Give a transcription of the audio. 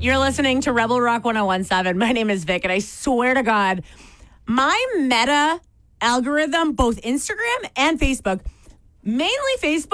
You're listening to Rebel Rock 1017. My name is Vic, and I swear to God, my Meta algorithm, both Instagram and Facebook, mainly Facebook,